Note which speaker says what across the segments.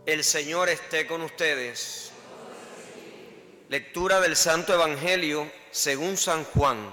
Speaker 1: El Señor esté con ustedes. Lectura del Santo Evangelio según San Juan.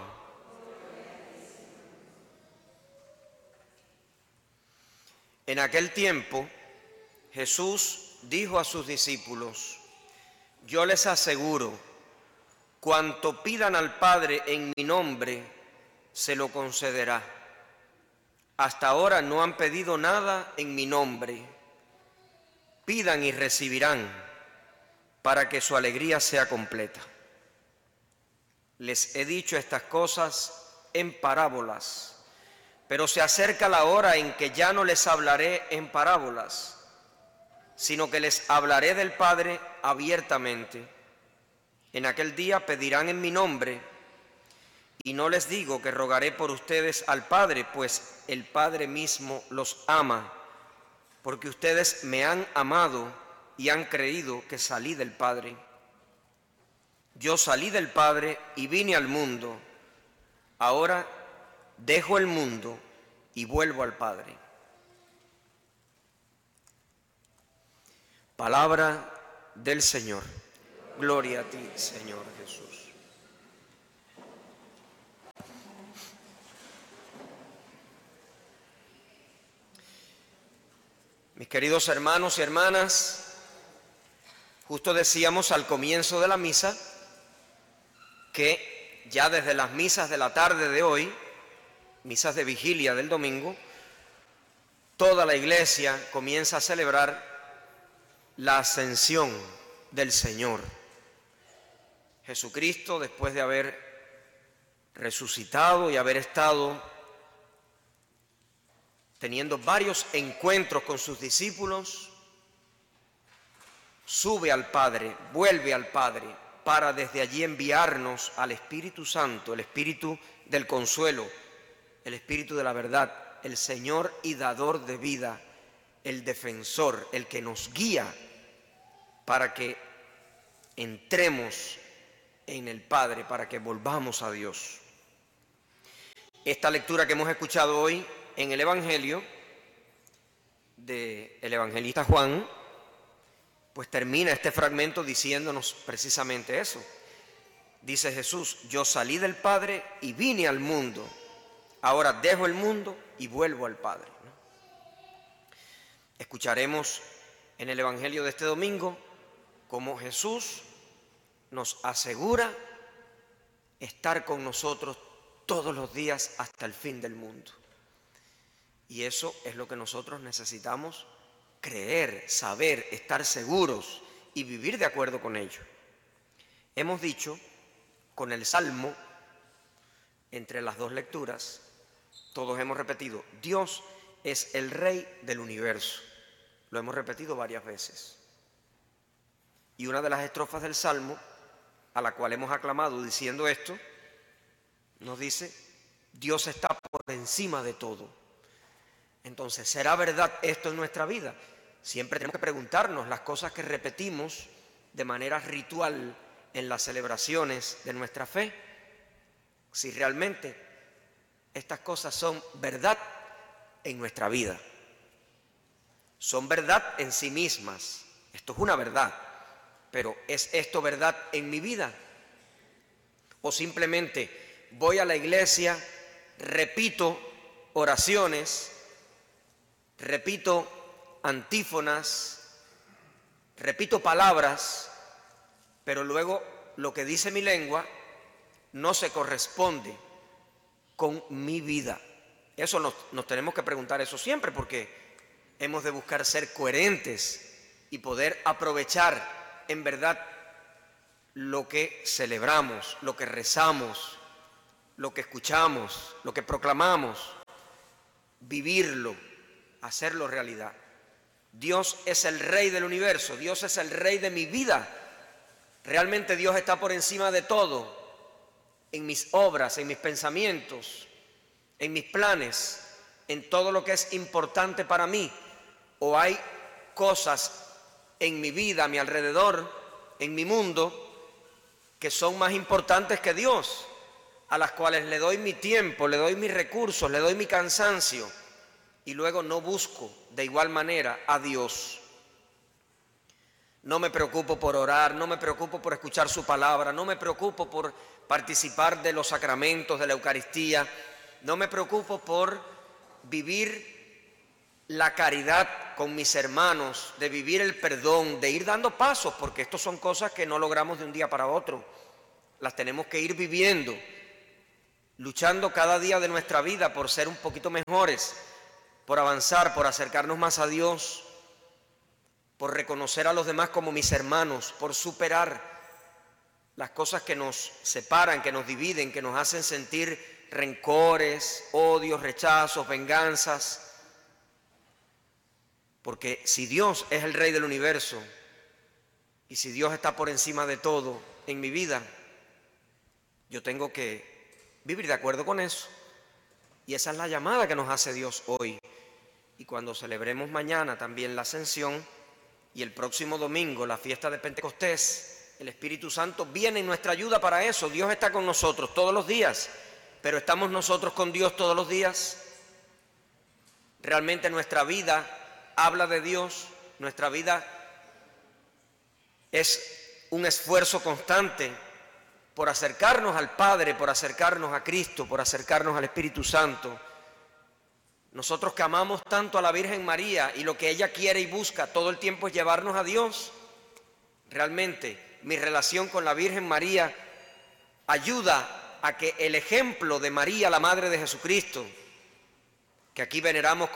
Speaker 1: En aquel tiempo, Jesús dijo a sus discípulos: yo les aseguro, cuanto pidan al Padre en mi nombre, se lo concederá. Hasta ahora no han pedido nada en mi nombre. Pidan y recibirán, para que su alegría sea completa. Les he dicho estas cosas en parábolas, pero se acerca la hora en que ya no les hablaré en parábolas, sino que les hablaré del Padre abiertamente. En aquel día pedirán en mi nombre, y no les digo que rogaré por ustedes al Padre, pues el Padre mismo los ama, porque ustedes me han amado y han creído que salí del Padre. Yo salí del Padre y vine al mundo. Ahora dejo el mundo y vuelvo al Padre. Palabra del Señor. Gloria a ti, Señor Jesús. Mis queridos hermanos y hermanas, justo decíamos al comienzo de la misa que ya desde las misas de la tarde de hoy, misas de vigilia del domingo, toda la iglesia comienza a celebrar la ascensión del Señor. Jesucristo, después de haber resucitado y haber estado teniendo varios encuentros con sus discípulos, sube al Padre, vuelve al Padre, para desde allí enviarnos al Espíritu Santo, el Espíritu del consuelo, el Espíritu de la verdad, el Señor y dador de vida, el defensor, el que nos guía para que entremos en el Padre, para que volvamos a Dios. Esta lectura que hemos escuchado hoy en el Evangelio del evangelista Juan, pues termina este fragmento diciéndonos precisamente eso. Dice Jesús: yo salí del Padre y vine al mundo. Ahora dejo el mundo y vuelvo al Padre, ¿no? Escucharemos en el Evangelio de este domingo cómo Jesús nos asegura estar con nosotros todos los días hasta el fin del mundo. Y eso es lo que nosotros necesitamos creer, saber, estar seguros y vivir de acuerdo con ello. Hemos dicho con el Salmo, entre las dos lecturas, todos hemos repetido: Dios es el Rey del universo. Lo hemos repetido varias veces. Y una de las estrofas del Salmo, a la cual hemos aclamado diciendo esto, nos dice: Dios está por encima de todo. Entonces, ¿será verdad esto en nuestra vida? Siempre tenemos que preguntarnos las cosas que repetimos de manera ritual en las celebraciones de nuestra fe, si realmente estas cosas son verdad en nuestra vida. Son verdad en sí mismas. Esto es una verdad. Pero ¿es esto verdad en mi vida? ¿O simplemente voy a la iglesia, repito oraciones, repito antífonas, repito palabras, pero luego lo que dice mi lengua no se corresponde con mi vida? Eso nos tenemos que preguntar eso siempre, porque hemos de buscar ser coherentes y poder aprovechar en verdad lo que celebramos, lo que rezamos, lo que escuchamos, lo que proclamamos, vivirlo, hacerlo realidad. Dios es el Rey del universo, Dios es el Rey de mi vida. Realmente Dios está por encima de todo, en mis obras, en mis pensamientos, en mis planes, en todo lo que es importante para mí. O hay cosas en mi vida, a mi alrededor, en mi mundo, que son más importantes que Dios, a las cuales le doy mi tiempo, le doy mis recursos, le doy mi cansancio, y luego no busco de igual manera a Dios. no me preocupo por orar, no me preocupo por escuchar su palabra, no me preocupo por participar de los sacramentos, de la Eucaristía, no me preocupo por vivir la caridad con mis hermanos, de vivir el perdón, de ir dando pasos, porque estos son cosas que no logramos de un día para otro, las tenemos que ir viviendo, luchando cada día de nuestra vida por ser un poquito mejores, por avanzar, por acercarnos más a Dios, por reconocer a los demás como mis hermanos, por superar las cosas que nos separan, que nos dividen, que nos hacen sentir rencores, odios, rechazos, venganzas. Porque si Dios es el Rey del universo y si Dios está por encima de todo en mi vida, yo tengo que vivir de acuerdo con eso. Y esa es la llamada que nos hace Dios hoy. Y cuando celebremos mañana también la Ascensión y el próximo domingo la fiesta de Pentecostés, el Espíritu Santo viene en nuestra ayuda para eso. Dios está con nosotros todos los días, pero ¿estamos nosotros con Dios todos los días? ¿Realmente nuestra vida habla de Dios? Nuestra vida es un esfuerzo constante por acercarnos al Padre, por acercarnos a Cristo, por acercarnos al Espíritu Santo. Nosotros que amamos tanto a la Virgen María y lo que ella quiere y busca todo el tiempo es llevarnos a Dios. Realmente mi relación con la Virgen María ayuda a que el ejemplo de María, la Madre de Jesucristo, que aquí veneramos